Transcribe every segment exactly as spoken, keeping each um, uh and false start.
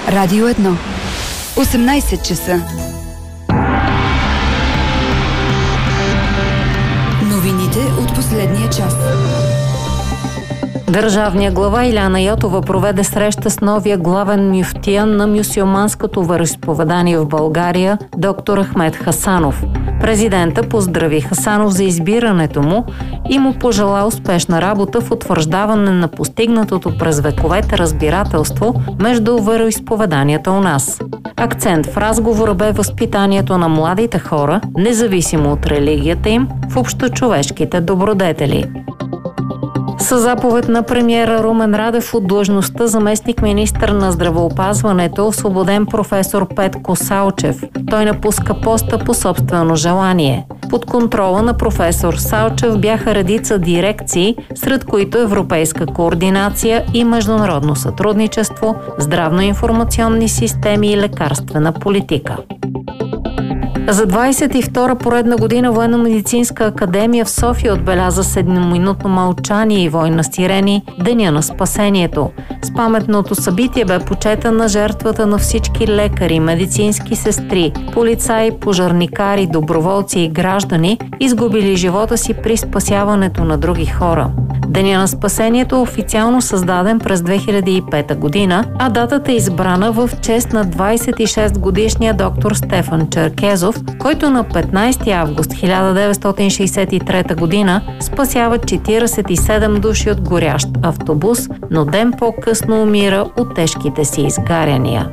Радио едно. осемнайсет часа. Новините от последния час. Държавният глава Иляна Йотова проведе среща с новия главен мюфтия на мюсюлманското вероизповедание в България, доктор Ахмед Хасанов. Президента поздрави Хасанов за избирането му и му пожела успешна работа в утвърждаване на постигнатото през вековете разбирателство между вероизповеданията у нас. Акцент в разговора бе възпитанието на младите хора, независимо от религията им, в общочовешките добродетели. Със заповед на премиера Румен Радев от длъжността заместник-министър на здравеопазването е освободен професор Петко Салчев. Той напуска поста по собствено желание. Под контрола на професор Салчев бяха редица дирекции, сред които европейска координация и международно сътрудничество, здравно-информационни системи и лекарствена политика. За двайсет и втора поредна година Военно-медицинска академия в София отбеляза седмоминутно мълчание и вой на сирени – Деня на спасението. С паметното събитие бе почетена жертвата на всички лекари, медицински сестри, полицаи, пожарникари, доброволци и граждани, изгубили живота си при спасяването на други хора. Деня на спасението е официално създаден през две хиляди и пета година, а датата е избрана в чест на двайсет и шест годишния доктор Стефан Черкезов, който на петнайсети август хиляда деветстотин шейсет и трета година спасява четирийсет и седем души от горящ автобус, но ден по-късно умира от тежките си изгаряния.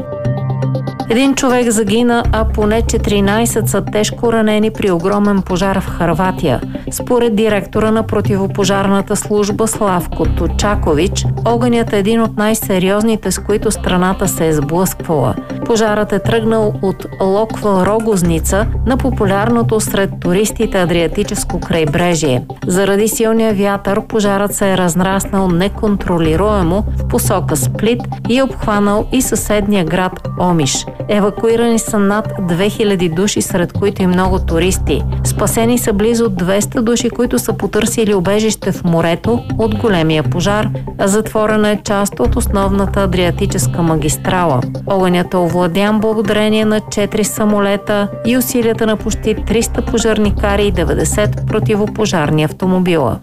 Един човек загина, а поне четиринайсет са тежко ранени при огромен пожар в Хърватия. Според директора на противопожарната служба Славко Точакович, огънят е един от най-сериозните, с които страната се е сблъсквала. Пожарът е тръгнал от Локва Рогозница на популярното сред туристите Адриатическо крайбрежие. Заради силния вятър пожарът се е разраснал неконтролируемо в посока Сплит и е обхванал и съседния град Омиш. Евакуирани са над две хиляди души, сред които и много туристи. Спасени са близо двеста души, които са потърсили убежище в морето от големия пожар, а затворена е част от основната Адриатическа магистрала. Огънят е овладян благодарение на четири самолета и усилията на почти триста пожарникари и деветдесет противопожарни автомобила.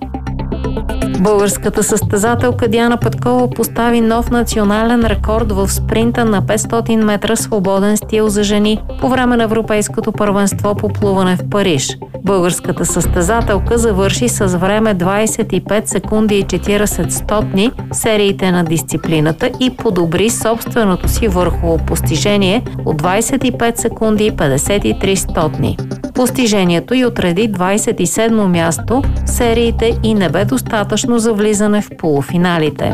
Българската състезателка Диана Петкова постави нов национален рекорд в спринта на петстотин метра свободен стил за жени по време на Европейското първенство по плуване в Париж. Българската състезателка завърши с време двайсет и пет секунди и четирийсет стотни сериите на дисциплината и подобри собственото си върхово постижение от двайсет и пет секунди и петдесет и три стотни. Постижението й отреди двайсет и седмо място в сериите и не бе достатъчно за влизане в полуфиналите.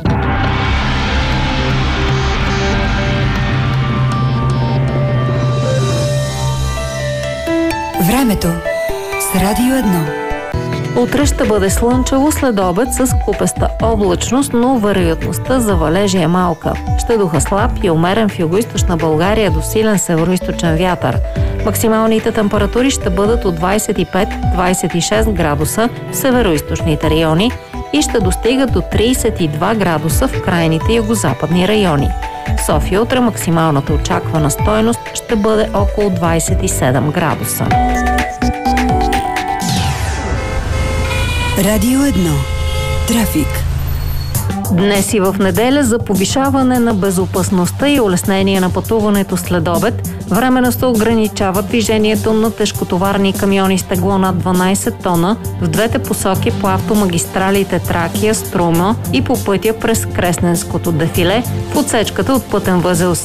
Времето с Радио едно. Утре ще бъде слънчево, след обед с купеста облачност, но вероятността за валежи е малка. Ще духа слаб и умерен в югоизточна България до силен североизточен вятър. Максималните температури ще бъдат от двайсет и пет до двайсет и шест градуса в североизточните райони и ще достигат до трийсет и два градуса в крайните югозападни райони. В София утре максималната очаквана стойност ще бъде около двайсет и седем градуса. Радио едно. Трафик. Днес и в неделя за повишаване на безопасността и улеснение на пътуването след обед, временно се ограничава движението на тежкотоварни камиони с тегло над дванайсет тона в двете посоки по автомагистралите Тракия, Струма и по пътя през Кресненското дефиле в отсечката от пътен възел